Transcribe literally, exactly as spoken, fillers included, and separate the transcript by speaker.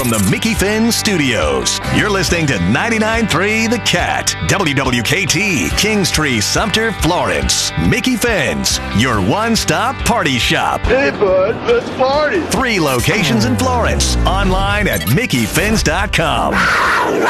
Speaker 1: from the Mickey Finn Studios. You're listening to ninety-nine point three The Cat, W W K T, Kingstree, Sumter, Florence. Mickey Finn's, your one-stop party shop.
Speaker 2: Hey, bud, let's party.
Speaker 1: Three locations in Florence. Online at mickey fins dot com.